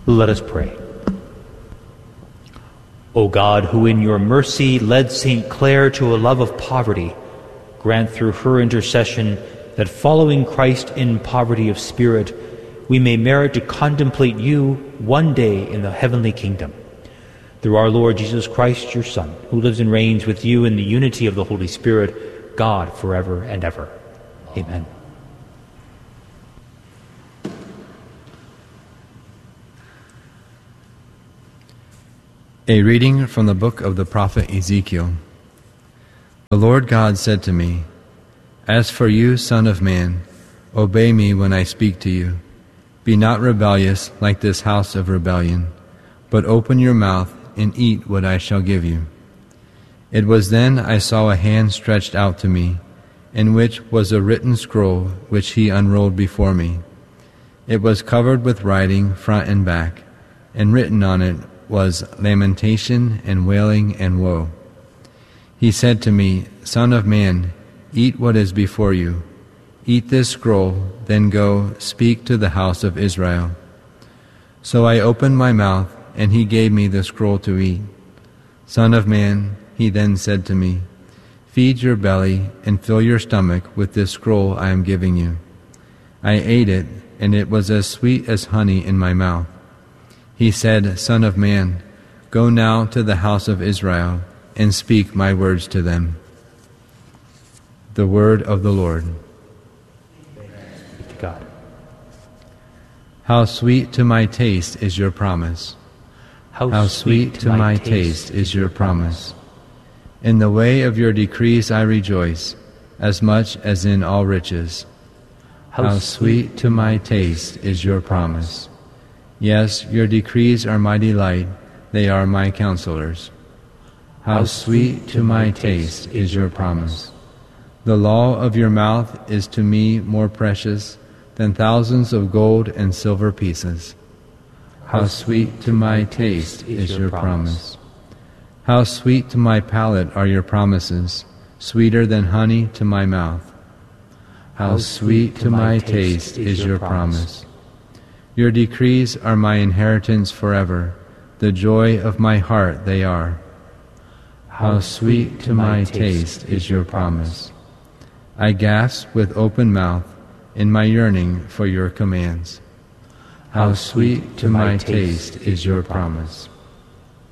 Let us pray. O God, who in your mercy led St. Clare to a love of poverty, grant through her intercession that following Christ in poverty of spirit, we may merit to contemplate you one day in the heavenly kingdom. Through our Lord Jesus Christ, your Son, who lives and reigns with you in the unity of the Holy Spirit, God, forever and ever. Amen. A reading from the book of the prophet Ezekiel. The Lord God said to me, "As for you, son of man, obey me when I speak to you. Be not rebellious like this house of rebellion, but open your mouth and eat what I shall give you." It was then I saw a hand stretched out to me, in which was a written scroll which he unrolled before me. It was covered with writing front and back, and written on it was lamentation and wailing and woe. He said to me, "Son of man, eat what is before you. Eat this scroll, then go speak to the house of Israel." So I opened my mouth, and he gave me the scroll to eat. "Son of man," he then said to me, "feed your belly and fill your stomach with this scroll I am giving you." I ate it, and it was as sweet as honey in my mouth. He said, "Son of man, go now to the house of Israel and speak my words to them." The word of the Lord. Thanks be to God. How sweet to my taste is your promise. How sweet to my taste is your promise. In the way of your decrees I rejoice, as much as in all riches. How sweet to my taste is your promise. Yes, your decrees are my delight, they are my counselors. How sweet to my taste is your promise. The law of your mouth is to me more precious than thousands of gold and silver pieces. How sweet to my taste is your promise. How sweet to my palate are your promises, sweeter than honey to my mouth. How sweet to my taste is your promise. Your decrees are my inheritance forever, the joy of my heart they are. How sweet to my taste is your promise. I gasp with open mouth in my yearning for your commands. How sweet to my taste is your promise.